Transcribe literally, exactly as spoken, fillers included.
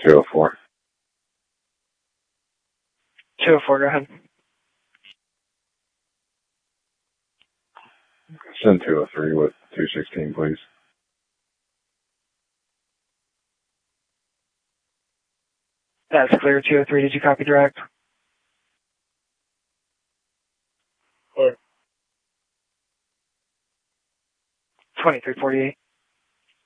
two oh four. two oh four, go ahead. Send two oh three with two sixteen, please. That's clear, two oh three. Did you copy direct? Or twenty-three forty-eight.